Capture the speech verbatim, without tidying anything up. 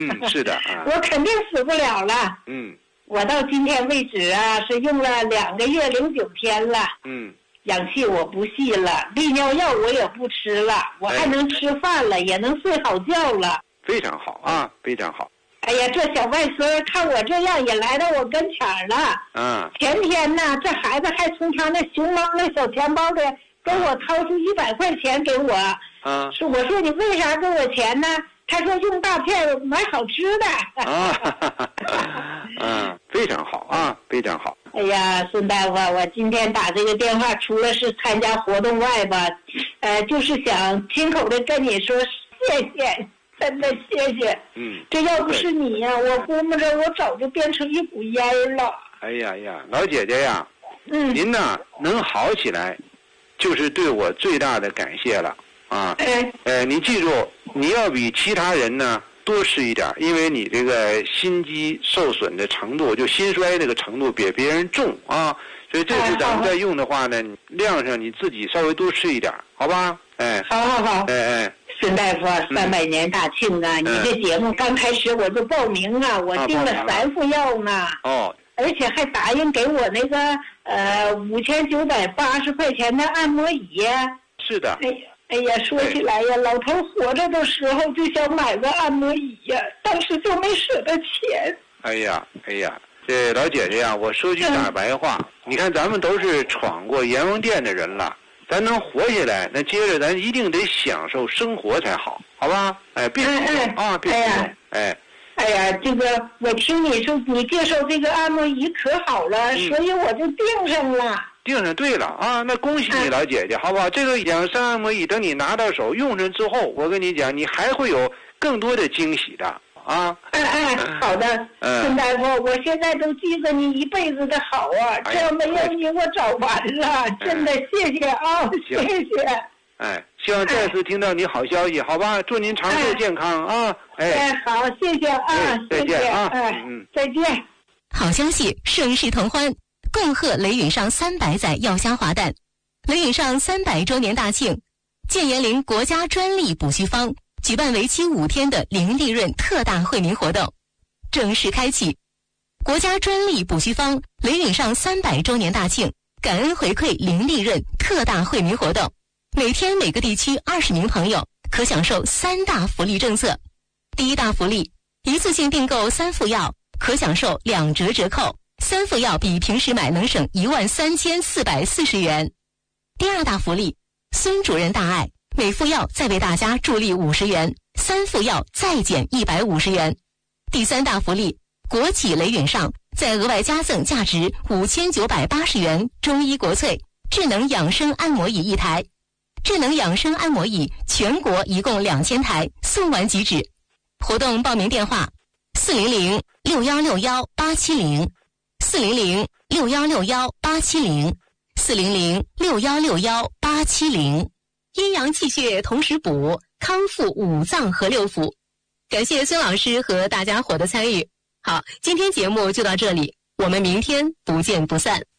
嗯，是的啊。 我肯定死不了了。 嗯。 我到今天为止啊，是用了两个月零九天了。 嗯。 氧气我不吸了，利尿药我也不吃了，我还能吃饭了，哎、也能睡好觉了。 非常好啊，非常好。 哎呀，这小外孙看我这样也来到我跟前了。 嗯。 前天呢，这孩子还从他那熊猫那小钱包里给我掏出一百块钱给我。 嗯。 是我说你为啥给我钱呢？他说用大片买好吃的。 啊，嗯，非常好啊，非常好。 哎呀，孙大夫，我今天打这个电话，除了是参加活动外吧，呃，就是想亲口的跟你说谢谢，真的谢谢。 嗯， 这要不是你呀，我估摸着我早就变成一股烟了。 哎呀呀，老姐姐呀， 嗯， 您呢能好起来，就是对我最大的感谢了啊。 哎， 呃，你记住，你要比其他人呢多吃一点，因为你这个心肌受损的程度，就心衰那个程度比别人重啊，所以这次咱们再用的话呢，量上你自己稍微多吃一点，好吧？哎， 好好好， 哎哎， 孙大夫，三百年大庆啊！ 嗯、 你这节目刚开始我就报名啊，我订了三副药呢。 哦， 而且还答应给我那个呃五千九百八十块钱的按摩椅。 是的。 哎呀。哎呀，说起来呀，老头活着的时候就想买个按摩椅呀，当时就没舍得钱。 哎呀，哎呀，这老姐姐呀，我说句大白话，嗯、你看咱们都是闯过阎王殿的人了，咱能活下来，那接着咱一定得享受生活才好，好吧？哎，别激动啊，别激动，哎。 哎呀，这个我听你说你介绍这个按摩椅可好了，嗯、所以我就订上了。 订上对了啊，那恭喜你老姐姐，啊、好不好？这个养生按摩椅等你拿到手用上之后，我跟你讲，你还会有更多的惊喜的啊！ 哎哎，好的，孙、嗯、大夫，我现在都记着你一辈子的好啊， 哎、 这没有你我早完了，哎、真的谢谢啊，谢谢。 哎，希望再次听到你好消息，哎、好吧？祝您长寿健康啊！哎， 哎，好，谢谢啊， 哎、再见啊， 哎，嗯，再见。 好消息，盛世同欢。恭贺雷允上三百载药香华诞，雷允上三百周年大庆，建言灵国家专利补虚方举办为期五天的零利润特大惠民活动，正式开启。国家专利补虚方雷允上三百周年大庆感恩回馈零利润特大惠民活动，每天每个地区二十名朋友可享受三大福利政策。第一大福利，一次性订购三副药可享受两折折扣。三副药比平时买能省一万三千四百四十元。第二大福利，孙主任大爱，每副药再为大家助力五十元，三副药再减一百五十元。第三大福利，国企雷允上再额外加赠价值五千九百八十元中医国粹智能养生按摩椅一台，智能养生按摩椅全国一共两千台，送完即止。活动报名电话：四零零六幺六幺八七零。四零零六幺六幺八七零，四零零六幺六幺八七零，阴阳气血同时补，康复五脏和六腑。感谢孙老师和大家伙的参与。好，今天节目就到这里，我们明天不见不散。